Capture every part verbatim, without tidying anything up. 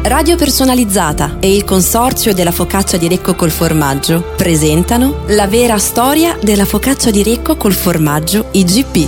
Radio Personalizzata e il consorzio della focaccia di Recco col formaggio presentano la vera storia della focaccia di Recco col formaggio I G P.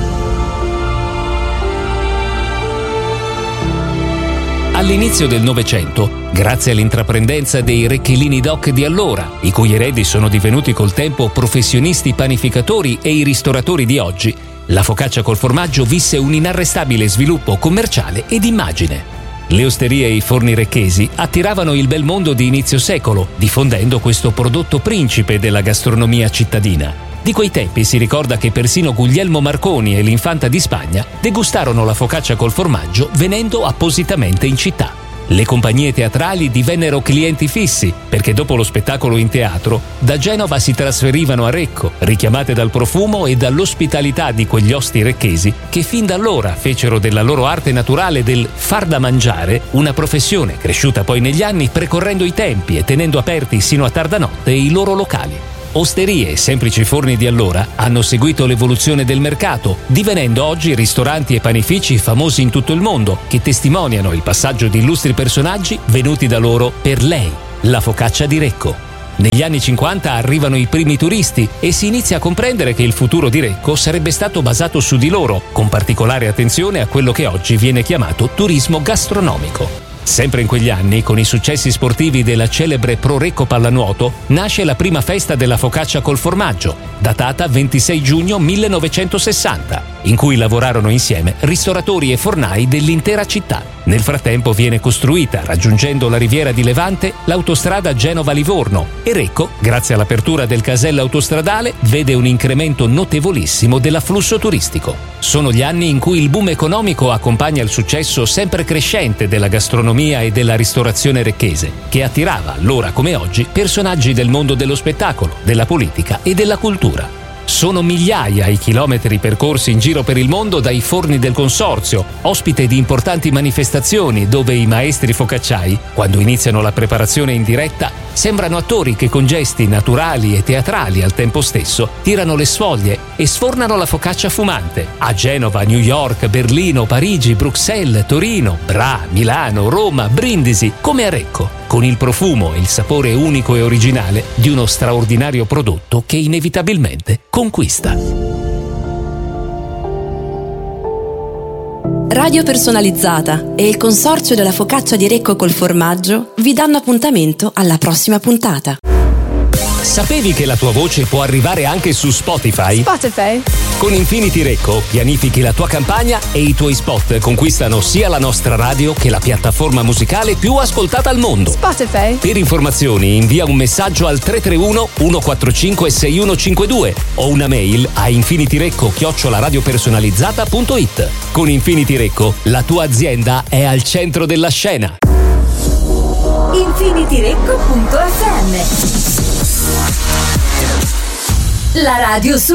All'inizio del Novecento, grazie all'intraprendenza dei Recchelini Doc di allora, i cui eredi sono divenuti col tempo professionisti panificatori e i ristoratori di oggi, la focaccia col formaggio visse un inarrestabile sviluppo commerciale ed immagine. Le osterie e i forni recchesi attiravano il bel mondo di inizio secolo, diffondendo questo prodotto principe della gastronomia cittadina. Di quei tempi si ricorda che persino Guglielmo Marconi e l'infanta di Spagna degustarono la focaccia col formaggio venendo appositamente in città. Le compagnie teatrali divennero clienti fissi perché dopo lo spettacolo in teatro da Genova si trasferivano a Recco, richiamate dal profumo e dall'ospitalità di quegli osti recchesi che fin da allora fecero della loro arte naturale del far da mangiare una professione cresciuta poi negli anni precorrendo i tempi e tenendo aperti sino a tarda notte i loro locali. Osterie e semplici forni di allora hanno seguito l'evoluzione del mercato, divenendo oggi ristoranti e panifici famosi in tutto il mondo, che testimoniano il passaggio di illustri personaggi venuti da loro per lei, la focaccia di Recco. Negli anni cinquanta arrivano i primi turisti e si inizia a comprendere che il futuro di Recco sarebbe stato basato su di loro, con particolare attenzione a quello che oggi viene chiamato turismo gastronomico. Sempre in quegli anni, con i successi sportivi della celebre Pro Recco Pallanuoto, nasce la prima festa della focaccia col formaggio, datata ventisei giugno millenovecentosessanta, in cui lavorarono insieme ristoratori e fornai dell'intera città. Nel frattempo viene costruita, raggiungendo la riviera di Levante, l'autostrada Genova-Livorno e Recco, grazie all'apertura del casello autostradale, vede un incremento notevolissimo dell'afflusso turistico. Sono gli anni in cui il boom economico accompagna il successo sempre crescente della gastronomia e della ristorazione recchese, che attirava, allora come oggi, personaggi del mondo dello spettacolo, della politica e della cultura. Sono migliaia i chilometri percorsi in giro per il mondo dai forni del consorzio, ospite di importanti manifestazioni dove i maestri focacciai, quando iniziano la preparazione in diretta, sembrano attori che con gesti naturali e teatrali al tempo stesso tirano le sfoglie e sfornano la focaccia fumante. A Genova, New York, Berlino, Parigi, Bruxelles, Torino, Bra, Milano, Roma, Brindisi, come a Recco, con il profumo e il sapore unico e originale di uno straordinario prodotto che inevitabilmente conquista. Radio Personalizzata e il consorzio della focaccia di Recco col formaggio vi danno appuntamento alla prossima puntata. Sapevi che la tua voce può arrivare anche su Spotify? Spotify. Con Infinity Recco pianifichi la tua campagna e i tuoi spot conquistano sia la nostra radio che la piattaforma musicale più ascoltata al mondo. Spotify. Per informazioni invia un messaggio al tre tre uno uno quattro cinque sei uno cinque due o una mail a infinityrecco chiocciola radiopersonalizzata punto it. Con Infinity Recco la tua azienda è al centro della scena. infinityrecco punto effe emme La radio su